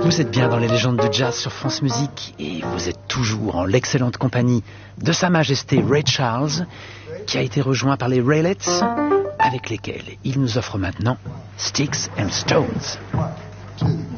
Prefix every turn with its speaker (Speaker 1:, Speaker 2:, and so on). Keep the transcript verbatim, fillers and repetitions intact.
Speaker 1: Vous êtes bien dans les légendes du jazz sur France Musique et vous êtes toujours en l'excellente compagnie de Sa Majesté Ray Charles, qui a été rejoint par les Raelettes, avec lesquels il nous offre maintenant Sticks and Stones.
Speaker 2: One, two.